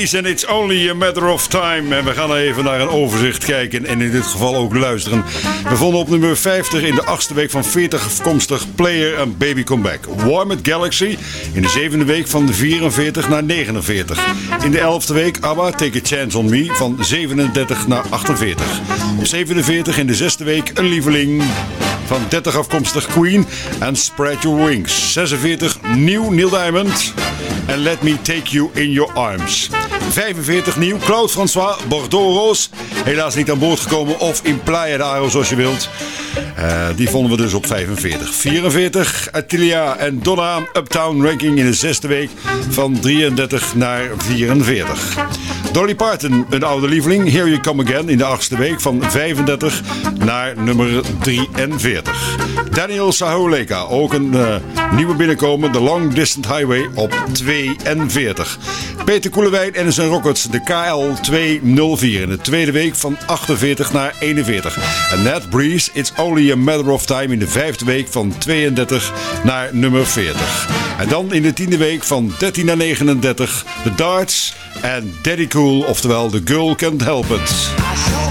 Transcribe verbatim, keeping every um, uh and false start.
Breeze en It's Only a Matter of Time. En we gaan even naar een overzicht kijken en in dit geval ook luisteren. We vonden op nummer vijftig in de achtste week van veertig afkomstig Player and Baby Comeback. Warm It Galaxy in de zevende week van vierenveertig naar negenenveertig. In de elfde week ABBA Take a Chance on Me van zevenendertig naar achtenveertig. Op zevenenveertig in de zesde week een lieveling van dertig afkomstig Queen en Spread Your Wings. zesenveertig nieuw Neil Diamond en Let Me Take You in Your Arms. vijfenveertig nieuw Claude François Bordeaux Rose. Helaas niet aan boord gekomen of in Playa de Aro zoals je wilt. Uh, die vonden we dus op vijfenveertig. vierenveertig Attilia en Donna Uptown Ranking in de zesde week van drieëndertig naar vierenveertig. Dolly Parton, een oude lieveling, Here You Come Again in de achtste week van vijfendertig naar nummer drieënveertig. Daniel Saholeka, ook een uh, nieuwe binnenkomen, The Long Distant Highway op tweeënveertig. Peter Koelewijn en zijn Rockets, de K L tweehonderdvier in de tweede week van achtenveertig naar eenenveertig. En Nat Breeze, It's Only a Matter of Time in de vijfde week van tweeëndertig naar nummer veertig. En dan in de tiende week van dertien naar negenendertig, The Darts en Daddy Cool, oftewel The Girl Can't Help It.